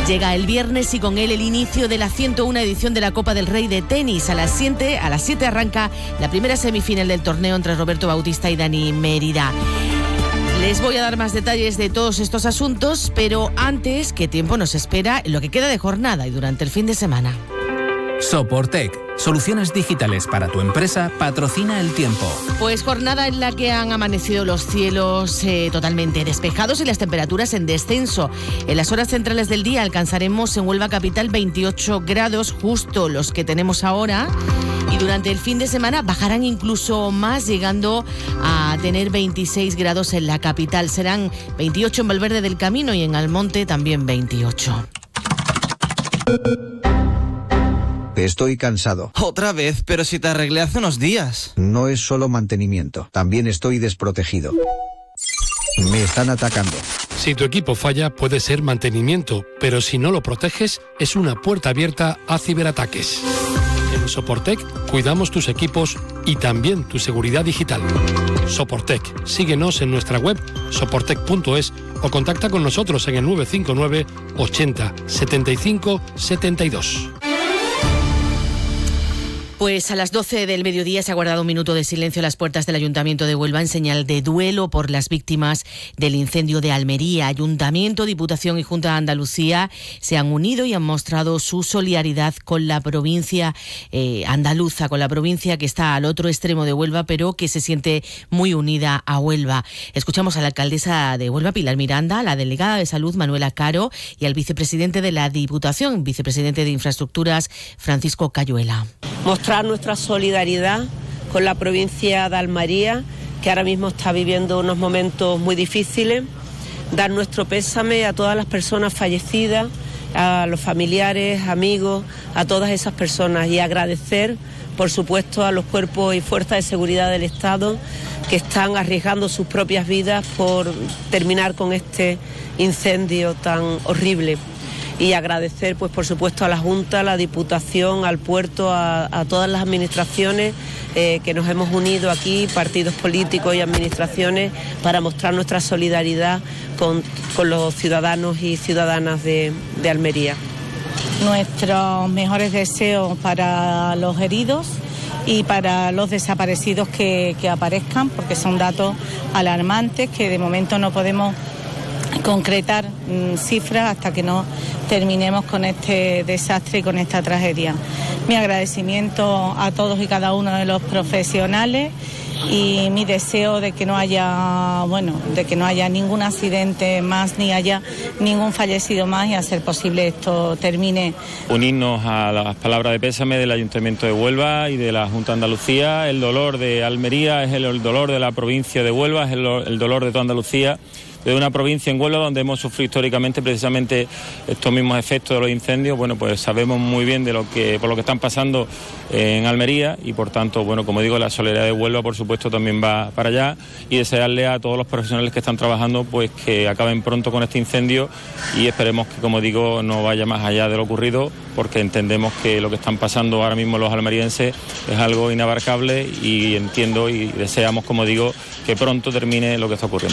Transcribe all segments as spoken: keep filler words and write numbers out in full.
Llega el viernes y con él el inicio de la ciento una edición de la Copa del Rey de tenis. A las siete, a las siete arranca la primera semifinal del torneo entre Roberto Bautista y Dani Mérida. Les voy a dar más detalles de todos estos asuntos, pero antes, ¿qué tiempo nos espera en lo que queda de jornada y durante el fin de semana? Soportec, soluciones digitales para tu empresa, patrocina el tiempo. Pues jornada en la que han amanecido los cielos eh, totalmente despejados y las temperaturas en descenso. En las horas centrales del día alcanzaremos en Huelva capital veintiocho grados, justo los que tenemos ahora. Y durante el fin de semana bajarán incluso más, llegando a tener veintiséis grados en la capital. Serán veintiocho en Valverde del Camino y en Almonte también veintiocho. Estoy cansado. Otra vez, pero si te arreglé hace unos días. No es solo mantenimiento, también estoy desprotegido. Me están atacando. Si tu equipo falla, puede ser mantenimiento, pero si no lo proteges, es una puerta abierta a ciberataques. En Soportec cuidamos tus equipos y también tu seguridad digital. Soportec, síguenos en nuestra web soportec punto es o contacta con nosotros en el nueve cinco nueve ochenta setenta y cinco setenta y dos. Pues a las doce del mediodía se ha guardado un minuto de silencio a las puertas del Ayuntamiento de Huelva en señal de duelo por las víctimas del incendio de Almería. Ayuntamiento, Diputación y Junta de Andalucía se han unido y han mostrado su solidaridad con la provincia eh, andaluza, con la provincia que está al otro extremo de Huelva, pero que se siente muy unida a Huelva. Escuchamos a la alcaldesa de Huelva, Pilar Miranda, a la delegada de Salud, Manuela Caro, y al vicepresidente de la Diputación, vicepresidente de Infraestructuras, Francisco Cayuela. Mostrar nuestra solidaridad con la provincia de Almería, que ahora mismo está viviendo unos momentos muy difíciles, dar nuestro pésame a todas las personas fallecidas, a los familiares, amigos, a todas esas personas, y agradecer, por supuesto, a los cuerpos y fuerzas de seguridad del Estado que están arriesgando sus propias vidas por terminar con este incendio tan horrible. Y agradecer, pues por supuesto, a la Junta, a la Diputación, al puerto, a, a todas las administraciones eh, que nos hemos unido aquí, partidos políticos y administraciones, para mostrar nuestra solidaridad con, con los ciudadanos y ciudadanas de, de Almería. Nuestros mejores deseos para los heridos y para los desaparecidos que, que aparezcan, porque son datos alarmantes que de momento no podemos concretar mmm, cifras hasta que no terminemos con este desastre y con esta tragedia. Mi agradecimiento a todos y cada uno de los profesionales y mi deseo de que no haya, bueno, de que no haya ningún accidente más ni haya ningún fallecido más, y a ser posible esto termine. Unirnos a las palabras de pésame del Ayuntamiento de Huelva y de la Junta de Andalucía. El dolor de Almería es el, el dolor de la provincia de Huelva, es el, el dolor de toda Andalucía, de una provincia en Huelva donde hemos sufrido históricamente precisamente estos mismos efectos de los incendios. Bueno, pues sabemos muy bien de lo que por lo que están pasando en Almería, y por tanto, bueno, como digo, la solidaridad de Huelva por supuesto también va para allá, y desearle a todos los profesionales que están trabajando pues que acaben pronto con este incendio, y esperemos que, como digo, no vaya más allá de lo ocurrido, porque entendemos que lo que están pasando ahora mismo los almerienses es algo inabarcable, y entiendo y deseamos, como digo, que pronto termine lo que está ocurriendo.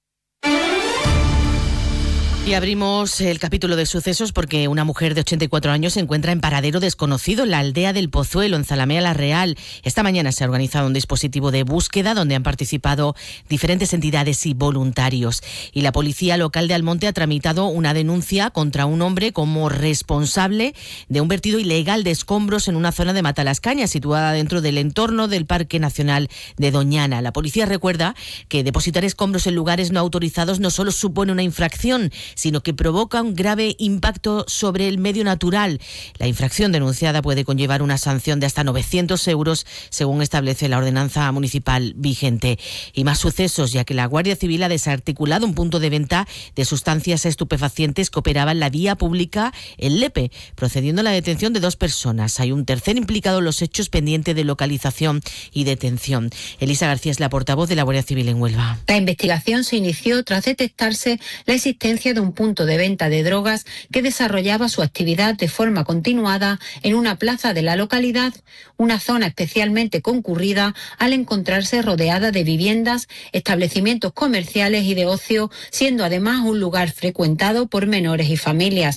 Y abrimos el capítulo de sucesos porque una mujer de ochenta y cuatro años se encuentra en paradero desconocido en la aldea del Pozuelo, en Zalamea la Real. Esta mañana se ha organizado un dispositivo de búsqueda donde han participado diferentes entidades y voluntarios. Y la policía local de Almonte ha tramitado una denuncia contra un hombre como responsable de un vertido ilegal de escombros en una zona de Matalascañas, situada dentro del entorno del Parque Nacional de Doñana. La policía recuerda que depositar escombros en lugares no autorizados no solo supone una infracción, sino que provoca un grave impacto sobre el medio natural. La infracción denunciada puede conllevar una sanción de hasta novecientos euros, según establece la ordenanza municipal vigente. Y más sucesos, ya que la Guardia Civil ha desarticulado un punto de venta de sustancias estupefacientes que operaba en la vía pública en Lepe, procediendo a la detención de dos personas. Hay un tercer implicado en los hechos pendiente de localización y detención. Elisa García es la portavoz de la Guardia Civil en Huelva. La investigación se inició tras detectarse la existencia de un punto de venta de drogas que desarrollaba su actividad de forma continuada en una plaza de la localidad, una zona especialmente concurrida al encontrarse rodeada de viviendas, establecimientos comerciales y de ocio, siendo además un lugar frecuentado por menores y familias.